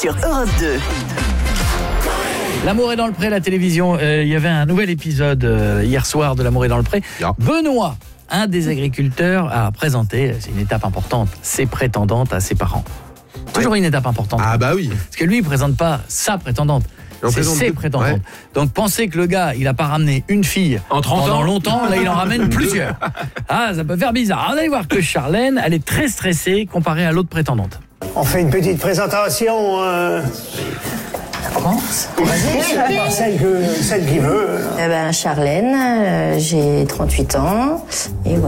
sur Europe 2. L'amour est dans le pré, la télévision. Il y avait un nouvel épisode hier soir de L'amour est dans le pré. Benoît, un des agriculteurs, a présenté, c'est une étape importante, ses prétendantes à ses parents. Toujours une étape importante. Ah bah oui. Parce que lui, il ne présente pas sa prétendante. C'est ses prétendantes. Ouais. Donc pensez que le gars, il n'a pas ramené une fille en 30 pendant ans. Longtemps, là il en ramène plusieurs. Ah, ça peut faire bizarre. Alors, vous allez voir que Charlène, elle est très stressée comparée à l'autre prétendante. On fait une petite présentation. Vas-y, celle qui veut. Charlène, j'ai 38 ans et voilà.